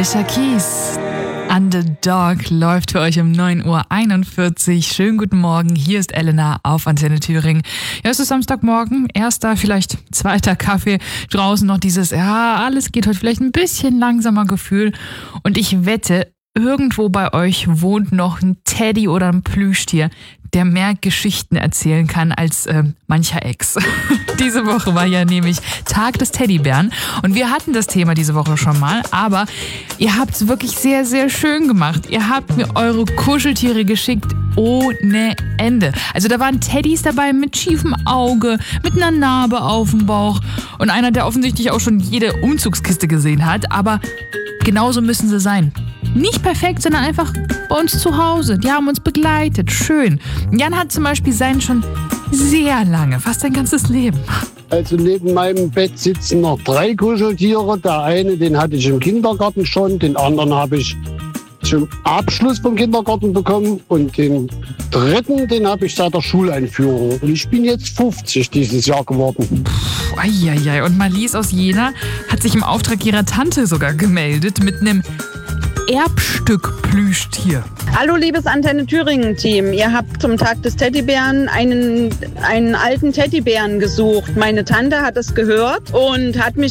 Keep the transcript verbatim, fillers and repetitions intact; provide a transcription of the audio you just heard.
Alicia Keys. Underdog läuft für euch um neun Uhr einundvierzig. Schönen guten Morgen, hier ist Elena auf Antenne Thüringen. Ja, es ist Samstagmorgen, erster, vielleicht zweiter Kaffee. Draußen noch dieses, ja, alles geht heute vielleicht ein bisschen langsamer Gefühl. Und ich wette, irgendwo bei euch wohnt noch ein Teddy oder ein Plüschtier, der mehr Geschichten erzählen kann als äh, mancher Ex. Diese Woche war ja nämlich Tag des Teddybären und wir hatten das Thema diese Woche schon mal, aber ihr habt es wirklich sehr, sehr schön gemacht. Ihr habt mir eure Kuscheltiere geschickt ohne Ende. Also da waren Teddys dabei mit schiefem Auge, mit einer Narbe auf dem Bauch und einer, der offensichtlich auch schon jede Umzugskiste gesehen hat, aber genauso müssen sie sein. Nicht perfekt, sondern einfach bei uns zu Hause. Die haben uns begleitet. Schön. Jan hat zum Beispiel seinen schon sehr lange, fast sein ganzes Leben. Also neben meinem Bett sitzen noch drei Kuscheltiere. Der eine, den hatte ich im Kindergarten schon. Den anderen habe ich zum Abschluss vom Kindergarten bekommen. Und den dritten, den habe ich seit der Schuleinführung. Und ich bin jetzt fünfzig dieses Jahr geworden. Puh, eieiei. Und Marlies aus Jena hat sich im Auftrag ihrer Tante sogar gemeldet mit einem Erbstück Plüschtier. Hallo liebes Antenne Thüringen Team, ihr habt zum Tag des Teddybären einen, einen alten Teddybären gesucht. Meine Tante hat es gehört und hat mich